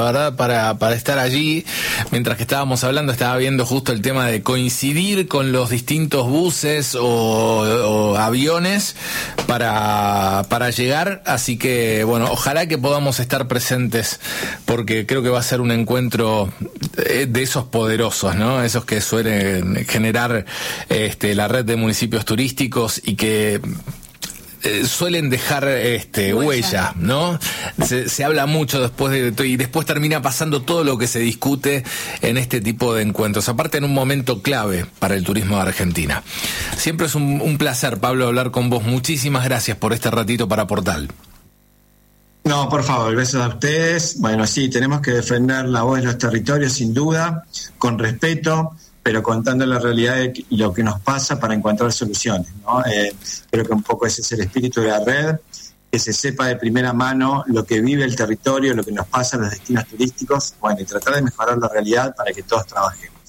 verdad, para estar allí. Mientras que estábamos hablando, estaba viendo justo el tema de coincidir con los distintos buses o aviones para llegar, así que bueno, ojalá que podamos estar presentes, porque creo que va a ser un encuentro de esos poderosos, ¿no? Esos que suelen generar la red de municipios turísticos y que suelen dejar huella, ¿no? Se habla mucho después y después termina pasando todo lo que se discute en este tipo de encuentros, aparte en un momento clave para el turismo de Argentina. Siempre es un placer, Pablo, hablar con vos. Muchísimas gracias por este ratito para Portal. No, por favor, besos a ustedes. Bueno, sí, tenemos que defender la voz de los territorios, sin duda, con respeto, pero contando la realidad de lo que nos pasa para encontrar soluciones, ¿no? Creo que un poco ese es el espíritu de la red, que se sepa de primera mano lo que vive el territorio, lo que nos pasa en los destinos turísticos, bueno, y tratar de mejorar la realidad para que todos trabajemos.